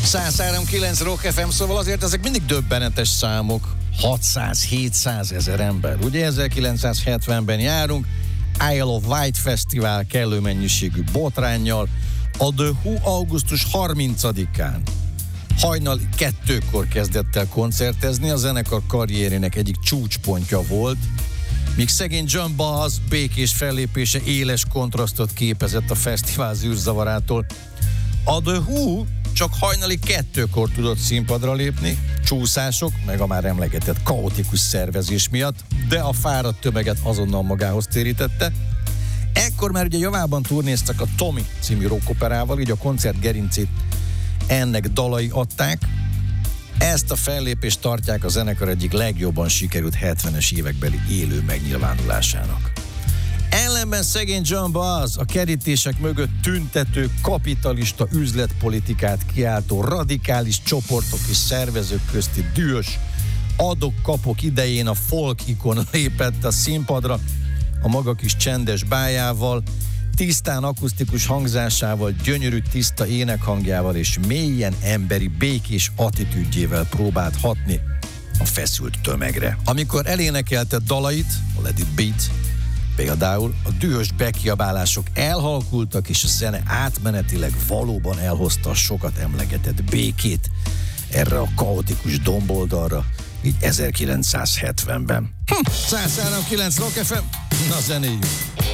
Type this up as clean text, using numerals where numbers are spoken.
103.9 Rock FM, szóval azért ezek mindig döbbenetes számok. 600-700 ezer ember. Ugye 1970-ben járunk, Isle of Wight Fesztivál kellő mennyiségű botránnyal, a The Who augusztus 30-án hajnal 2-kor kezdett el koncertezni, a zenekar karrierének egyik csúcspontja volt, míg szegény John Baez békés fellépése éles kontrasztot képezett a fesztivál zűrzavarától. A The Who csak hajnali 2-kor tudott színpadra lépni, csúszások, meg a már emlegetett kaotikus szervezés miatt, de a fáradt tömeget azonnal magához térítette. Ekkor már ugye javában turnéztak a Tommy című rockoperával, így a koncert gerincét ennek dalai adták. Ezt a fellépést tartják a zenekar egyik legjobban sikerült 70-es évekbeli élő megnyilvánulásának. Ellenben szegény John Baez a kerítések mögött tüntető, kapitalista üzletpolitikát kiáltó radikális csoportok és szervezők közti dühös adok-kapok idején a folk ikon lépett a színpadra a maga kis csendes bájával, tisztán akusztikus hangzásával, gyönyörű tiszta énekhangjával és mélyen emberi, békés attitűdjével próbált hatni a feszült tömegre. Amikor elénekelte dalait, a Let It Beat, például a dühös bekiabálások elhalkultak, és a zene átmenetileg valóban elhozta a sokat emlegetett békét erre a kaotikus domboldalra, így 1970-ben. 103.9 Rock FM, na zenéjünk!